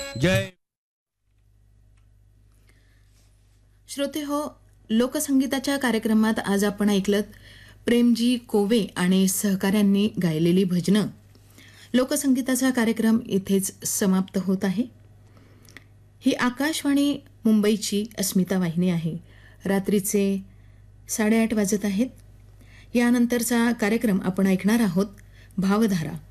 जय. श्रोते हो, लोकसंगीताच्या कार्यक्रमात आज आपण ऐकलं प्रेमजी कोवे आणि सहकाऱ्यांनी गायलेली भजनं. लोकसंगीताचा कार्यक्रम इथेच समाप्त होत आहे. ही आकाशवाणी मुंबईची अस्मिता वाहिनी आहे. रात्रीचे 8:30 वाजत आहेत. यानंतरचा कार्यक्रम आपण ऐकणार आहोत भावधारा.